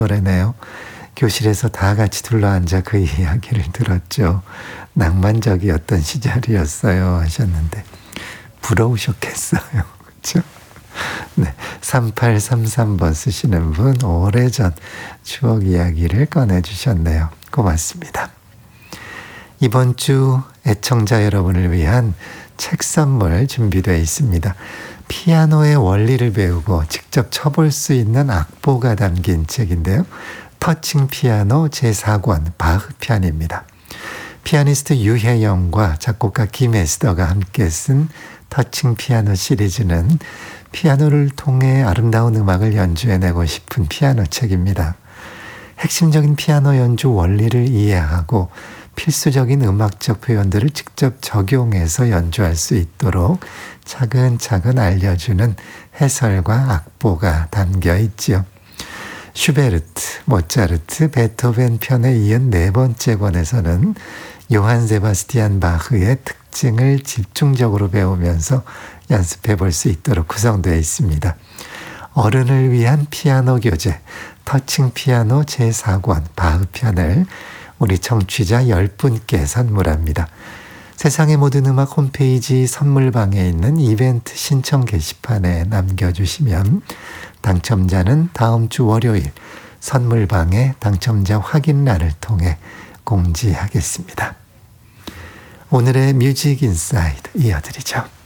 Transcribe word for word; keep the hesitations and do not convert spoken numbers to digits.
노래네요. 교실에서 다 같이 둘러앉아 그 이야기를 들었죠. 낭만적이었던 시절이었어요 하셨는데 부러우셨겠어요. 그렇죠? 네, 삼팔삼삼 번 쓰시는 분 오래전 추억 이야기를 꺼내주셨네요. 고맙습니다. 이번 주 애청자 여러분을 위한 책 선물 준비되어 있습니다. 피아노의 원리를 배우고 직접 쳐볼 수 있는 악보가 담긴 책인데요. 터칭 피아노 제사 권 바흐 편입니다. 피아니스트 유혜영과 작곡가 김에스더가 함께 쓴 터칭 피아노 시리즈는 피아노를 통해 아름다운 음악을 연주해내고 싶은 피아노 책입니다. 핵심적인 피아노 연주 원리를 이해하고 필수적인 음악적 표현들을 직접 적용해서 연주할 수 있도록 차근차근 알려주는 해설과 악보가 담겨 있지요. 슈베르트, 모차르트, 베토벤 편에 이은 네 번째 권에서는 요한 세바스티안 바흐의 특징을 집중적으로 배우면서 연습해 볼 수 있도록 구성되어 있습니다. 어른을 위한 피아노 교재, 터칭 피아노 제사 권 바흐 편을 우리 청취자 열 분께 선물합니다. 세상의 모든 음악 홈페이지 선물방에 있는 이벤트 신청 게시판에 남겨주시면 당첨자는 다음 주 월요일 선물방에 당첨자 확인란을 통해 공지하겠습니다. 오늘의 뮤직 인사이드 이어드리죠.